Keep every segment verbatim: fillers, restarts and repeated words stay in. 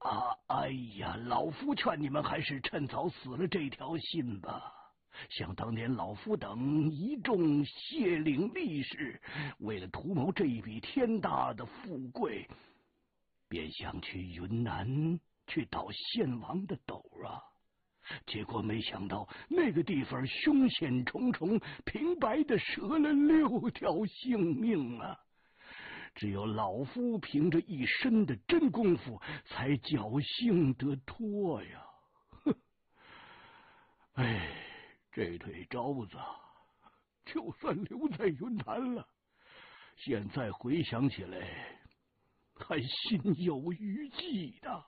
啊，哎呀，老夫劝你们还是趁早死了这条心吧。想当年，老夫等一众谢岭力士，为了图谋这一笔天大的富贵，便想去云南去倒献王的斗啊。结果没想到那个地方凶险重重，平白的折了六条性命啊！只有老夫凭着一身的真功夫，才侥幸得脱呀！哼，哎，这腿招子就算留在云南了，现在回想起来，还心有余悸的。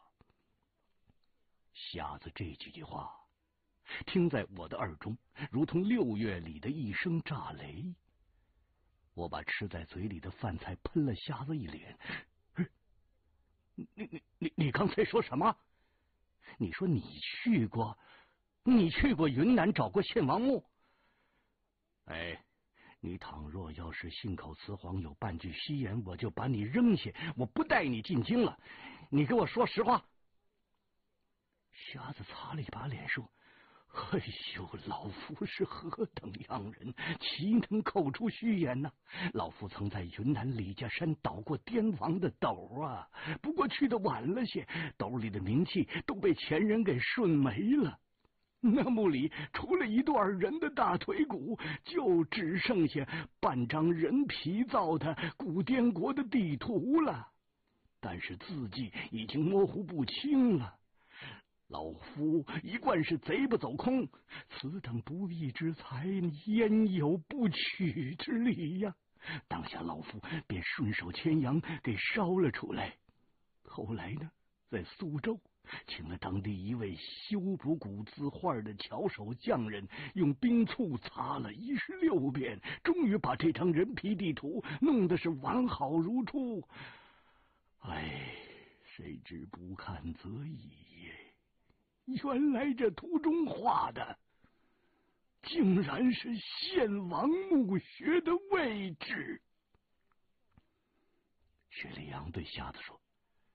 瞎子这几句话听在我的耳中，如同六月里的一声炸雷。我把吃在嘴里的饭菜喷了瞎子一脸。你你你你刚才说什么？你说你去过，你去过云南找过献王墓？哎，你倘若要是信口雌黄，有半句虚言，我就把你扔下，我不带你进京了。你给我说实话。瞎子擦了一把脸说：“哎呦，老夫是何等样人，岂能口出虚言呢？老夫曾在云南李家山倒过滇王的斗啊，不过去的晚了些，斗里的名气都被前人给顺没了。那墓里除了一段人的大腿骨，就只剩下半张人皮造的古滇国的地图了，但是字迹已经模糊不清了。老夫一贯是贼不走空，此等不义之财，焉有不取之理呀？当下老夫便顺手牵羊给烧了出来。后来呢，在苏州请了当地一位修补古字画的巧手匠人，用冰醋擦了一十六遍，终于把这张人皮地图弄得是完好如初。哎，谁知不看则已，原来这图中画的竟然是献王墓穴的位置。薛礼阳对瞎子说：“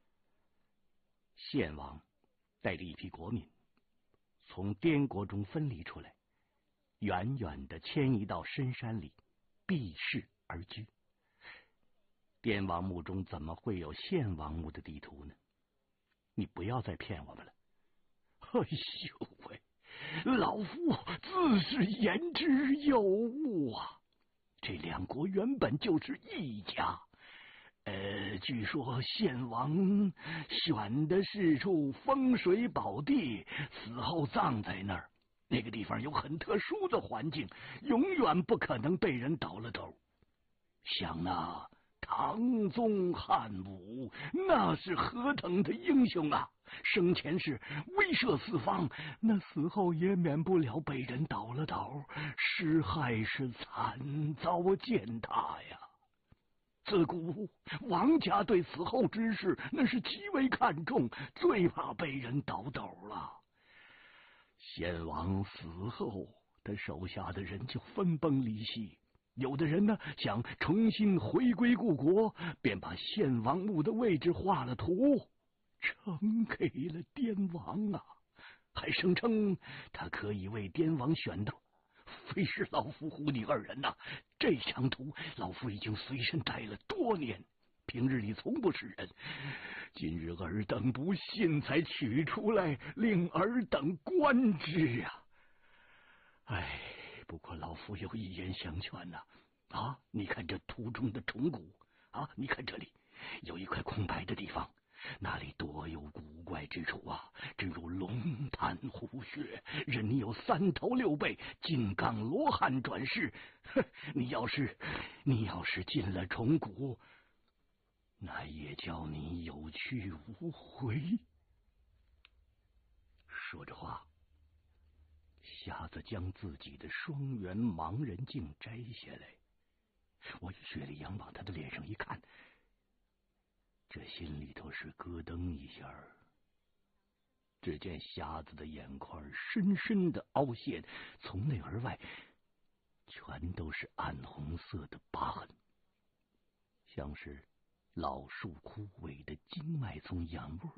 献王带着一批国民从滇国中分离出来，远远的迁移到深山里避世而居。滇王墓中怎么会有献王墓的地图呢？你不要再骗我们了。”哎呦喂，老夫自是言之有物啊！这两国原本就是一家，呃，据说献王选的是处风水宝地，死后葬在那儿。那个地方有很特殊的环境，永远不可能被人倒了斗。想那唐宗汉武，那是何等的英雄啊！生前是威慑四方，那死后也免不了被人倒了斗，尸骸是惨遭践踏呀。自古王家对死后之事那是极为看重，最怕被人倒斗了。献王死后，他手下的人就分崩离析。有的人呢想重新回归故国，便把献王墓的位置画了图，呈给了滇王啊，还声称他可以为滇王选斗。非是老夫唬你二人呐、啊，这张图老夫已经随身带了多年，平日里从不示人，今日尔等不信，才取出来令尔等观之啊！哎，不过老夫有一言相劝呐、啊，啊，你看这图中的虫谷啊，你看这里有一块空白的地方，那里多有古怪之处啊，正如龙潭虎穴，人有三头六臂，金刚罗汉转世。你要是你要是进了虫谷，那也叫你有去无回。说着话，瞎子将自己的双圆盲人镜摘下来，我薛礼阳往他的脸上一看，这心里头是咯噔一下。只见瞎子的眼眶深深的凹陷，从内而外全都是暗红色的疤痕，像是老树枯萎的经脉从眼窝